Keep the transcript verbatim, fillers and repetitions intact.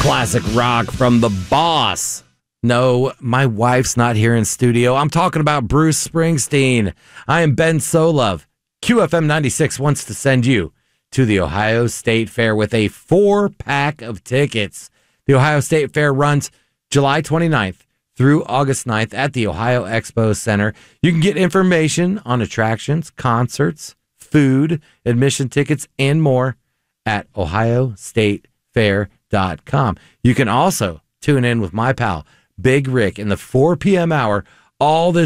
Classic rock from The Boss. No, my wife's not here in studio. I'm talking about Bruce Springsteen. I am Ben Solove. Q F M ninety-six wants to send you to the Ohio State Fair with a four-pack of tickets. The Ohio State Fair runs July twenty-ninth through August ninth at the Ohio Expo Center. You can get information on attractions, concerts, food, admission tickets, and more at ohio state fair dot com. You can also tune in with my pal, Big Rick, in the four p.m. hour all this